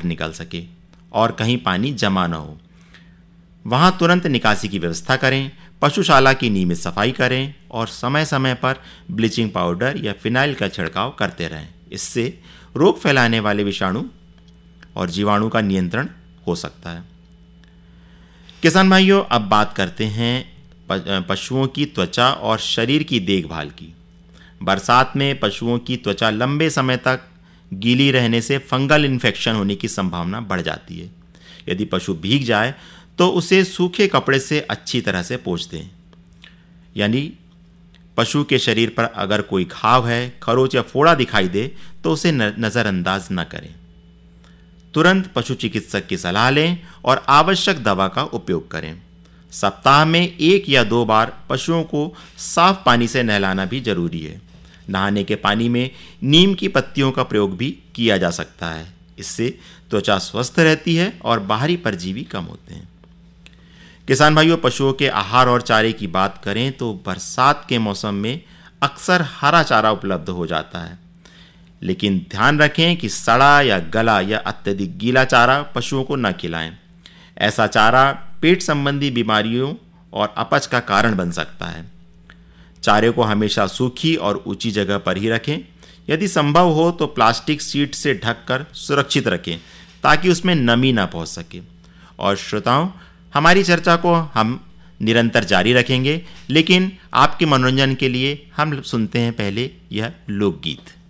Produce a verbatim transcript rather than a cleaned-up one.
बाहर निकल सके और कहीं पानी जमा न हो। वहाँ तुरंत निकासी की व्यवस्था करें, पशुशाला की नियमित सफाई करें और समय समय पर ब्लीचिंग पाउडर या फिनाइल का छिड़काव करते रहें। इससे रोग फैलाने वाले विषाणु और जीवाणु का नियंत्रण हो सकता है। किसान भाइयों, अब बात करते हैं पशुओं की त्वचा और शरीर की देखभाल की। बरसात में पशुओं की त्वचा लंबे समय तक गीली रहने से फंगल इन्फेक्शन होने की संभावना बढ़ जाती है। यदि पशु भीग जाए तो उसे सूखे कपड़े से अच्छी तरह से पोंछ दें। यानी पशु के शरीर पर अगर कोई घाव है, खरोच या फोड़ा दिखाई दे तो उसे नज़रअंदाज न करें। तुरंत पशु चिकित्सक की सलाह लें और आवश्यक दवा का उपयोग करें। सप्ताह में एक या दो बार पशुओं को साफ पानी से नहलाना भी जरूरी है। नहाने के पानी में नीम की पत्तियों का प्रयोग भी किया जा सकता है। इससे त्वचा स्वस्थ रहती है और बाहरी परजीवी कम होते हैं। किसान भाइयों, पशुओं के आहार और चारे की बात करें तो बरसात के मौसम में अक्सर हरा चारा उपलब्ध हो जाता है, लेकिन ध्यान रखें कि सड़ा या गला या अत्यधिक गीला चारा पशुओं को न खिलाएं। ऐसा चारा पेट संबंधी बीमारियों और अपच का कारण बन सकता है। चारे को हमेशा सूखी और ऊंची जगह पर ही रखें। यदि संभव हो तो प्लास्टिक शीट से ढककर सुरक्षित रखें ताकि उसमें नमी ना पहुंच सके। और श्रोताओं, हमारी चर्चा को हम निरंतर जारी रखेंगे, लेकिन आपके मनोरंजन के लिए हम सुनते हैं पहले यह लोकगीत।